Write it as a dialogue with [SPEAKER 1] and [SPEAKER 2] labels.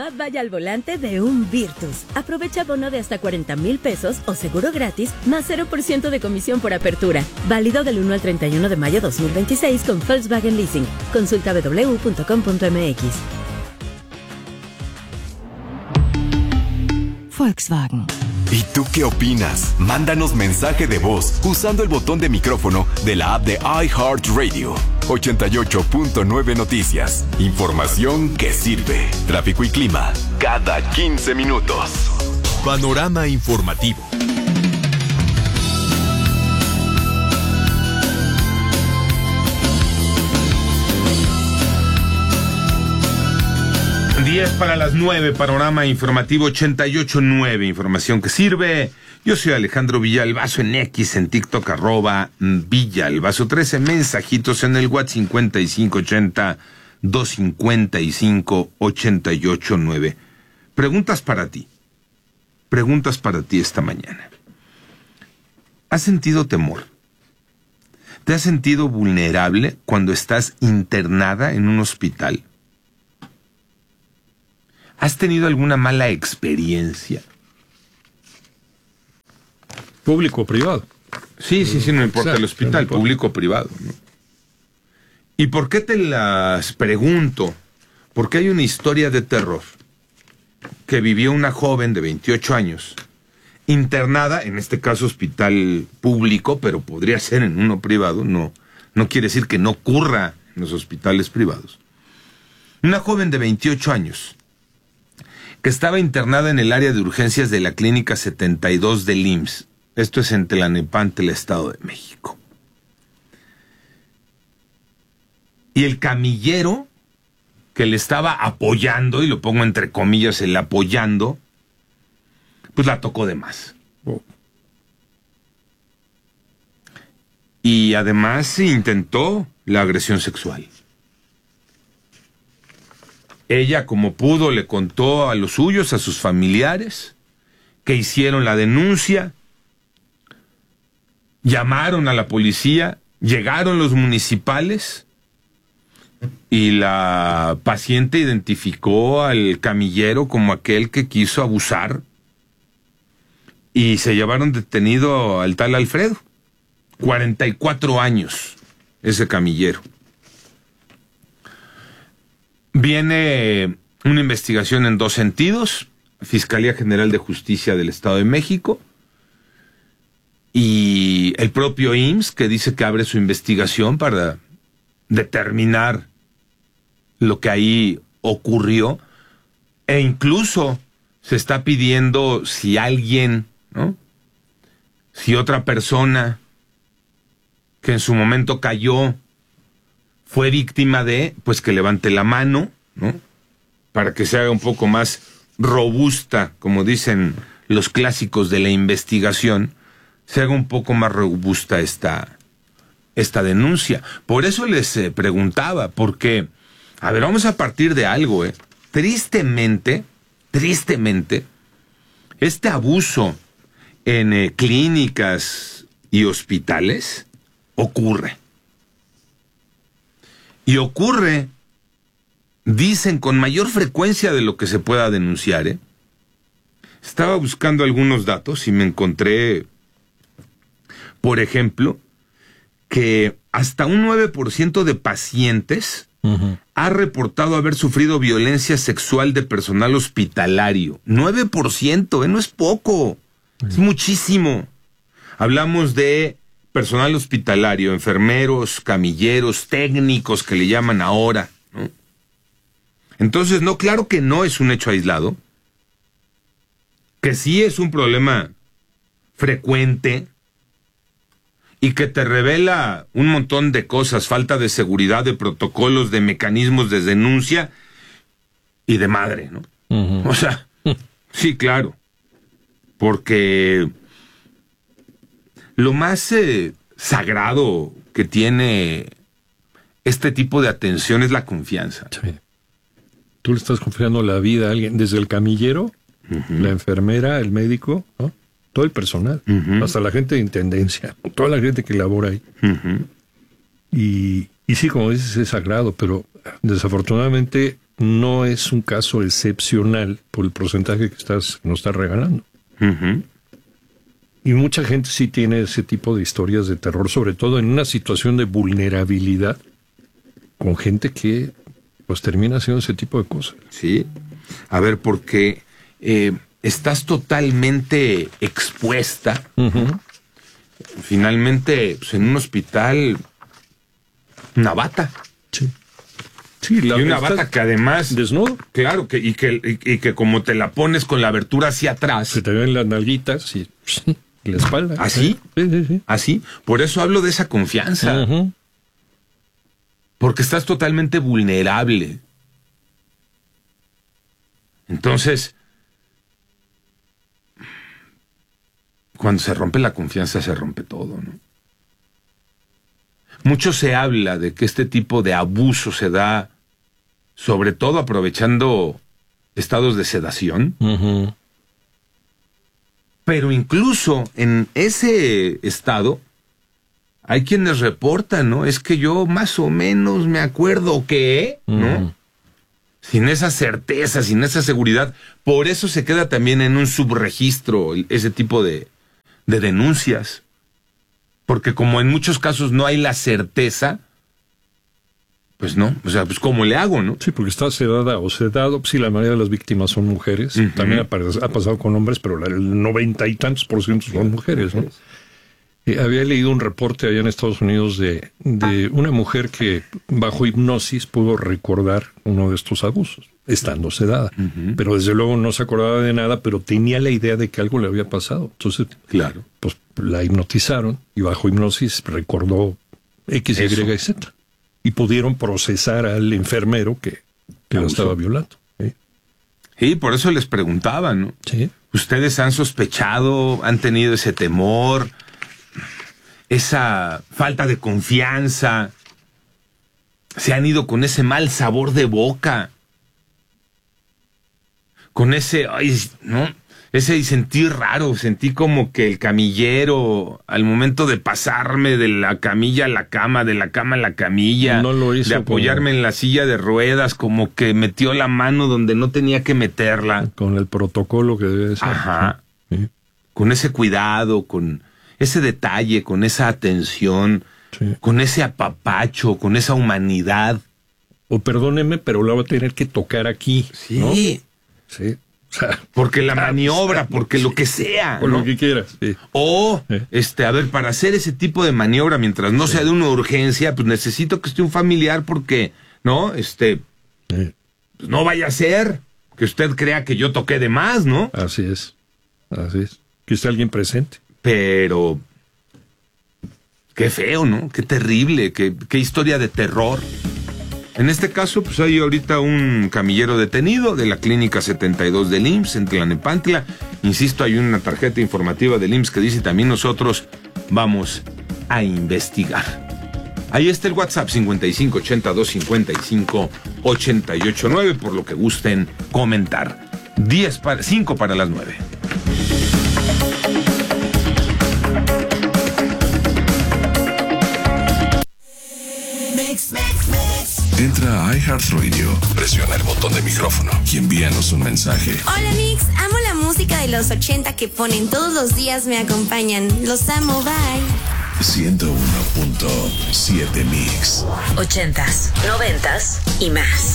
[SPEAKER 1] mamá vaya al volante de un Virtus. Aprovecha bono de hasta 40,000 pesos o seguro gratis, más 0% de comisión por apertura. Válido del 1 al 31 de mayo 2026 con Volkswagen Leasing. Consulta www.com.mx.
[SPEAKER 2] Volkswagen.
[SPEAKER 3] ¿Y tú qué opinas? Mándanos mensaje de voz usando el botón de micrófono de la app de iHeartRadio. 88.9 Noticias. Información que sirve. Tráfico y clima cada 15 minutos. Panorama informativo.
[SPEAKER 4] Para las 9, panorama informativo 88.9, información que sirve. Yo soy Alejandro Villalbazo en X, en TikTok, @Villalbazo 13, mensajitos en el WhatsApp 5580-255-889. Preguntas para ti esta mañana. ¿Has sentido temor? ¿Te has sentido vulnerable cuando estás internada en un hospital? ¿Has tenido alguna mala experiencia?
[SPEAKER 5] ¿Público o privado?
[SPEAKER 4] Sí, no importa el hospital, público o privado, ¿no? ¿Y por qué te las pregunto? Porque hay una historia de terror que vivió una joven de 28 años, internada, en este caso hospital público, pero podría ser en uno privado, no quiere decir que no ocurra en los hospitales privados. Una joven de 28 años, que estaba internada en el área de urgencias de la Clínica 72 del IMSS. Esto es en Tlalnepantla, el Estado de México. Y el camillero que le estaba apoyando, y lo pongo entre comillas, el apoyando, pues la tocó de más. Y además intentó la agresión sexual. Ella, como pudo, le contó a los suyos, a sus familiares, que hicieron la denuncia, llamaron a la policía, llegaron los municipales y la paciente identificó al camillero como aquel que quiso abusar y se llevaron detenido al tal Alfredo. 44 años, ese camillero. Viene una investigación en dos sentidos: Fiscalía General de Justicia del Estado de México y el propio IMSS, que dice que abre su investigación para determinar lo que ahí ocurrió, e incluso se está pidiendo si alguien, ¿no?, si otra persona que en su momento cayó fue víctima de, pues que levante la mano, ¿no?, para que se haga un poco más robusta, como dicen los clásicos de la investigación, se haga un poco más robusta esta denuncia. Por eso les preguntaba, porque, a ver, vamos a partir de algo, Tristemente, este abuso en clínicas y hospitales ocurre. Y ocurre, dicen, con mayor frecuencia de lo que se pueda denunciar, Estaba buscando algunos datos y me encontré, por ejemplo, que hasta un 9% de pacientes ha reportado haber sufrido violencia sexual de personal hospitalario. 9%, no es poco, es muchísimo. Hablamos de personal hospitalario, enfermeros, camilleros, técnicos que le llaman ahora, ¿no? Entonces, no, claro que no es un hecho aislado, que sí es un problema frecuente y que te revela un montón de cosas: falta de seguridad, de protocolos, de mecanismos de denuncia y de madre, ¿no? O sea, sí, claro, porque lo más sagrado que tiene este tipo de atención es la confianza. Sí.
[SPEAKER 5] Tú le estás confiando la vida a alguien, desde el camillero, la enfermera, el médico, ¿no?, todo el personal, hasta la gente de intendencia, toda la gente que labora ahí. Y sí, como dices, es sagrado, pero desafortunadamente no es un caso excepcional por el porcentaje que nos estás regalando.
[SPEAKER 4] Uh-huh.
[SPEAKER 5] Y mucha gente sí tiene ese tipo de historias de terror, sobre todo en una situación de vulnerabilidad, con gente que pues termina haciendo ese tipo de cosas.
[SPEAKER 4] Sí. A ver, porque estás totalmente expuesta.
[SPEAKER 5] Uh-huh.
[SPEAKER 4] Finalmente, pues, en un hospital, una bata.
[SPEAKER 5] Sí. Sí,
[SPEAKER 4] y una bata que además...
[SPEAKER 5] desnudo.
[SPEAKER 4] Claro, y que como te la pones con la abertura hacia atrás...
[SPEAKER 5] Se te ven las nalguitas y la espalda.
[SPEAKER 4] ¿Así?
[SPEAKER 5] Sí.
[SPEAKER 4] ¿Así? Por eso hablo de esa confianza.
[SPEAKER 5] Uh-huh.
[SPEAKER 4] Porque estás totalmente vulnerable. Entonces, cuando se rompe la confianza, se rompe todo, ¿no? Mucho se habla de que este tipo de abuso se da, sobre todo aprovechando estados de sedación.
[SPEAKER 5] Uh-huh.
[SPEAKER 4] Pero incluso en ese estado, hay quienes reportan, ¿no? Es que yo más o menos me acuerdo que, ¿no?
[SPEAKER 5] Uh-huh.
[SPEAKER 4] Sin esa certeza, sin esa seguridad. Por eso se queda también en un subregistro ese tipo de denuncias. Porque como en muchos casos no hay la certeza, pues no, o sea, pues ¿cómo le hago, no?
[SPEAKER 5] Sí, porque está sedada o sedado. Sí, la mayoría de las víctimas son mujeres.
[SPEAKER 4] Uh-huh.
[SPEAKER 5] También ha pasado con hombres, pero el 90 y tantos % son mujeres, ¿no? Había leído un reporte allá en Estados Unidos de una mujer que bajo hipnosis pudo recordar uno de estos abusos, estando sedada.
[SPEAKER 4] Uh-huh.
[SPEAKER 5] Pero desde luego no se acordaba de nada, pero tenía la idea de que algo le había pasado. Entonces,
[SPEAKER 4] claro,
[SPEAKER 5] pues la hipnotizaron y bajo hipnosis recordó X, Y y Z. Y pudieron procesar al enfermero que la estaba violando. ¿Sí?
[SPEAKER 4] Sí, por eso les preguntaba, ¿no?
[SPEAKER 5] Sí.
[SPEAKER 4] ¿Ustedes han sospechado, han tenido ese temor, esa falta de confianza? ¿Se han ido con ese mal sabor de boca? Con ese, ¿no? Ese sentir raro, sentí como que el camillero, al momento de pasarme de la camilla a la cama, de la cama a la camilla,
[SPEAKER 5] no lo hizo,
[SPEAKER 4] de apoyarme en la silla de ruedas, como que metió la mano donde no tenía que meterla.
[SPEAKER 5] Con el protocolo que debe ser.
[SPEAKER 4] Ajá.
[SPEAKER 5] Sí.
[SPEAKER 4] Con ese cuidado, con ese detalle, con esa atención,
[SPEAKER 5] Sí.
[SPEAKER 4] con ese apapacho, con esa humanidad.
[SPEAKER 5] O perdóneme, pero la va a tener que tocar aquí.
[SPEAKER 4] Sí.
[SPEAKER 5] ¿No? Sí. O sea,
[SPEAKER 4] Porque la maniobra, porque lo que sea,
[SPEAKER 5] o
[SPEAKER 4] ¿no?
[SPEAKER 5] lo que quieras. Sí.
[SPEAKER 4] O, a ver, para hacer ese tipo de maniobra, mientras no sea de una urgencia, pues necesito que esté un familiar porque, ¿no? Pues no vaya a ser que usted crea que yo toqué de más, ¿no?
[SPEAKER 5] Así es. Que esté alguien presente.
[SPEAKER 4] Pero qué feo, ¿no? Qué terrible, qué historia de terror. En este caso, pues hay ahorita un camillero detenido de la Clínica 72 del IMSS en Tlalnepantla. Insisto, hay una tarjeta informativa del IMSS que dice también nosotros vamos a investigar. Ahí está el WhatsApp 5582558889 por lo que gusten comentar. 5 para las 9.
[SPEAKER 3] Entra a iHeartRadio, presiona el botón de micrófono y envíanos un mensaje.
[SPEAKER 2] Hola Mix, amo la música de los 80 que ponen todos los días, me acompañan. Los amo, bye.
[SPEAKER 3] 101.7 Mix.
[SPEAKER 1] 80s, 90s y más.